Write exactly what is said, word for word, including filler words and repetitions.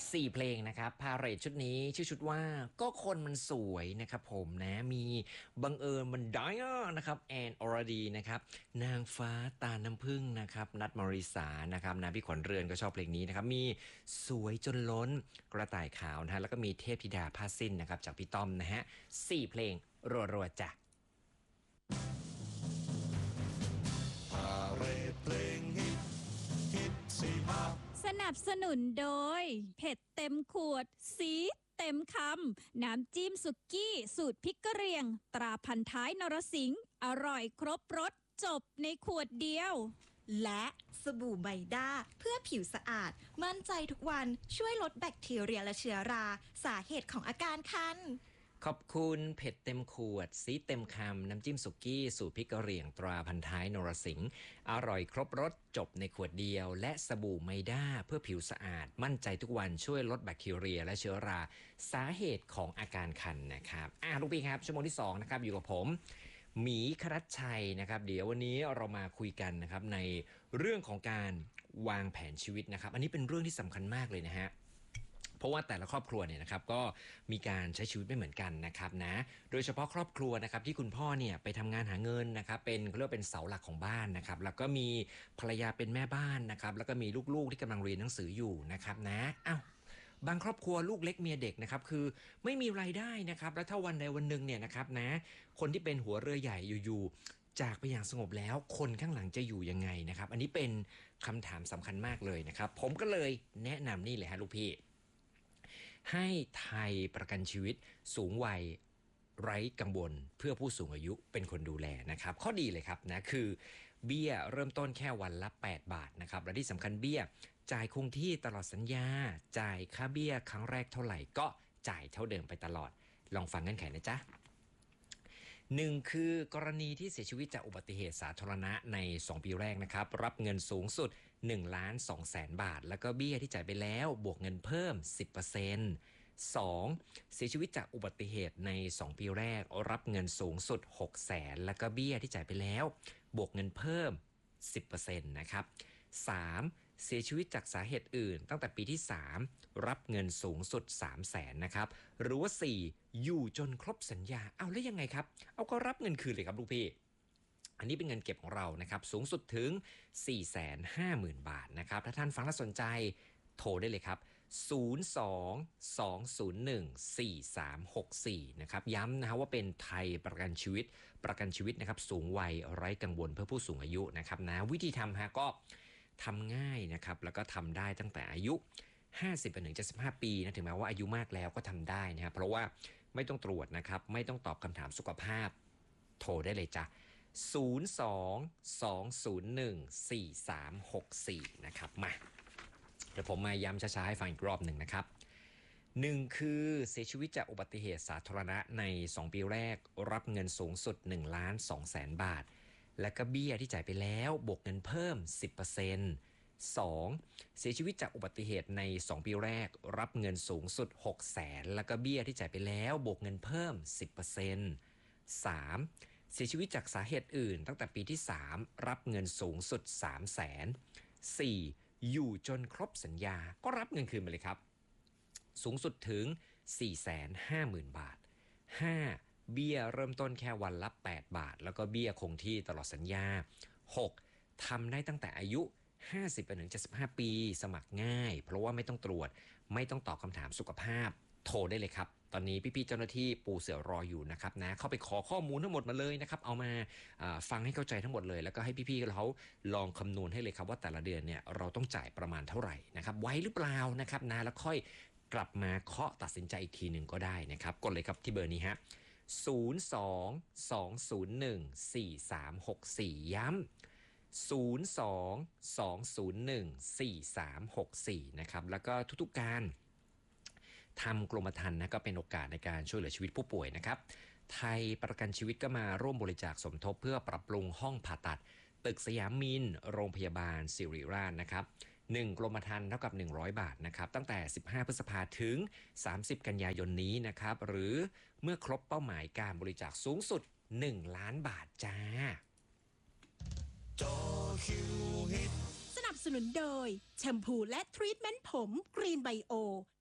สี่เพลงนะครับพาเหรดชุดนี้ชื่อชุดว่าก็คนมันสวยนะครับผมนะมีบังเอิญมันได้นะครับแอนอรดีนะครับนางฟ้าตาน้ำผึ้งนะครับนัทมาริสานะครับนะพี่ขวัญเรือนก็ชอบเพลงนี้นะครับมีสวยจนล้นกระต่ายขาวนะฮะแล้วก็มีเทพธิดาผ้าสิ้นนะครับจากพี่ต้อมนะฮะสี่เพลงรัวๆจ้ะพาเหรดเพลงฮิตฮิตสี่ภาคสนับสนุนโดยเผ็ดเต็มขวดซีดเต็มคำน้ำจิ้มสุกี้สูตรพริกกะเหรี่ยงตราพันท้ายนรสิงห์อร่อยครบรสจบในขวดเดียวและสบู่ไมด้าเพื่อผิวสะอาดมั่นใจทุกวันช่วยลดแบคทีเรียและเชื้อราสาเหตุของอาการคันขอบคุณเผ็ดเต็มขวดซีเต็มคำน้ำจิ้มสุกี้สูตรพริกกะเหรี่ยงตราพันท้ายนรสิงห์อร่อยครบรสจบในขวดเดียวและสบู่ไมด้าเพื่อผิวสะอาดมั่นใจทุกวันช่วยลดแบคทีเรียและเชื้อราสาเหตุของอาการคันนะครับอ่ะลูกพี่ครับชั่วโมงที่สองนะครับอยู่กับผมหมีครัชชัยนะครับเดี๋ยววันนี้เรามาคุยกันนะครับในเรื่องของการวางแผนชีวิตนะครับอันนี้เป็นเรื่องที่สำคัญมากเลยนะฮะเพราะว่าแต่ละครอบครัวเนี่ยนะครับก็มีการใช้ชีวิตไม่เหมือนกันนะครับนะโดยเฉพาะครอบครัวนะครับที่คุณพ่อเนี่ยไปทำงานหาเงินนะครับเป็นเรียกว่าเป็นเสาหลักของบ้านนะครับแล้วก็มีภรรยาเป็นแม่บ้านนะครับแล้วก็มีลูกๆที่กำลังเรียนหนังสืออยู่นะครับนะอ้าวบางครอบครัวลูกเล็กเมียเด็กนะครับคือไม่มีรายได้นะครับแล้วถ้าวันใดวันหนึ่งเนี่ยนะครับนะคนที่เป็นหัวเรือใหญ่อยู่ๆจากไปอย่างสงบแล้วคนข้างหลังจะอยู่ยังไงนะครับอันนี้เป็นคำถามสำคัญมากเลยนะครับผมก็เลยแนะนำนี่เลยฮะลูกพี่ให้ไทยประกันชีวิตสูงวัยไร้กังวลเพื่อผู้สูงอายุเป็นคนดูแลนะครับข้อดีเลยครับนะคือเบี้ยเริ่มต้นแค่วันละแปดบาทนะครับและที่สำคัญเบี้ยจ่ายคงที่ตลอดสัญญาจ่ายค่าเบี้ยครั้งแรกเท่าไหร่ก็จ่ายเท่าเดิมไปตลอดลองฟังเงื่อนไขนะจ๊ะหนึ่งคือกรณีที่เสียชีวิตจากอุบัติเหตุสาธารณะในสองปีแรกนะครับรับเงินสูงสุดหนึ่งล้านสองแสนบาทแล้วก็เบี้ยที่จ่ายไปแล้วบวกเงินเพิ่ม สิบเปอร์เซ็นต์ สองเสียชีวิตจากอุบัติเหตุในสองปีแรกรับเงินสูงสุดหกแสนแล้วก็เบี้ยที่จ่ายไปแล้วบวกเงินเพิ่ม สิบเปอร์เซ็นต์ นะครับสามเสียชีวิตจากสาเหตุอื่นตั้งแต่ปีที่สามรับเงินสูงสุดสามแสนนะครับหรือว่าสี่อยู่จนครบสัญญาเอาแล้วยังไงครับเอาก็รับเงินคืนเลยครับลูกพี่อันนี้เป็นเงินเก็บของเรานะครับสูงสุดถึง สี่แสนห้าหมื่น บาทนะครับถ้าท่านฟังแล้วสนใจโทรได้เลยครับศูนย์ สอง สอง ศูนย์ หนึ่ง สี่ สาม หก สี่นะครับย้ำนะว่าเป็นไทยประกันชีวิตประกันชีวิตนะครับสูงวัยไร้กังวลเพื่อผู้สูงอายุนะครับนะวิธีทำฮะก็ทำง่ายนะครับแล้วก็ทำได้ตั้งแต่อายุห้าสิบไปถึงเจ็ดสิบห้าปีนะถึงแม้ว่าอายุมากแล้วก็ทำได้นะครับเพราะว่าไม่ต้องตรวจนะครับไม่ต้องตอบคำถามสุขภาพโทรได้เลยจ้ะศูนย์ สอง สอง ศูนย์ หนึ่ง สี่ สาม หก สี่นะครับมาเดี๋ยวผมมาย้ำช้าๆให้ฟังอีกรอบหนึ่งนะครับหนึ่งคือเสียชีวิตจากอุบัติเหตุสาธารณะในสองปีแรกรับเงินสูงสุดหนึ่งล้านสองแสนบาทและก็เบี้ยที่จ่ายไปแล้วบวกเงินเพิ่ม สิบเปอร์เซ็นต์ สองเสียชีวิตจากอุบัติเหตุในสองปีแรกรับเงินสูงสุดหกแสนแล้วก็เบี้ยที่จ่ายไปแล้วบวกเงินเพิ่ม สิบเปอร์เซ็นต์ สามเสียชีวิตจากสาเหตุอื่นตั้งแต่ปีที่สามรับเงินสูงสุดสามแสน สี่อยู่จนครบสัญญาก็รับเงินคืนมาเลยครับสูงสุดถึง สี่แสนห้าหมื่น บาท ห้าเบี้ยเริ่มต้นแค่วันละแปดบาทแล้วก็เบี้ยคงที่ตลอดสัญญาหกทำได้ตั้งแต่อายุห้าสิบไปถึงเจ็ดสิบห้าปีสมัครง่ายเพราะว่าไม่ต้องตรวจไม่ต้องตอบคำถามสุขภาพโทรได้เลยครับตอนนี้พี่ๆเจ้าหน้าที่ปูเสือรออยู่นะครับนะเข้าไปขอข้อมูลทั้งหมดมาเลยนะครับเอามาฟังให้เข้าใจทั้งหมดเลยแล้วก็ให้พี่ๆเขาลองคำนวณให้เลยครับว่าแต่ละเดือนเนี่ยเราต้องจ่ายประมาณเท่าไหร่นะครับไว้หรือเปล่านะครับนะแล้วค่อยกลับมาเคาะตัดสินใจอีกทีหนึ่งก็ได้นะครับกดเลยครับที่เบอร์นี้ฮะศูนย์ สอง สอง ศูนย์ หนึ่ง สี่ สาม หก สี่ย้ำศูนย์ สอง สอง ศูนย์ หนึ่ง สี่ สาม หก สี่นะครับแล้วก็ทุกๆการทำกรมธรรม์นะก็เป็นโอกาสในการช่วยเหลือชีวิตผู้ป่วยนะครับไทยประกันชีวิตก็มาร่วมบริจาคสมทบเพื่อปรับปรุงห้องผ่าตัดตึกสยามมินโรงพยาบาลสิริราชนะครับหนึ่งกรมธรรม์เท่ากับหนึ่งร้อยบาทนะครับตั้งแต่สิบห้าพฤษภาถึงสามสิบกันยายนนี้นะครับหรือเมื่อครบเป้าหมายการบริจาคสูงสุดหนึ่งล้านบาทจ้าจอคิวฮิตสนับสนุนโดยแชมพูและทรีทเมนต์ผมกรีนไบโอ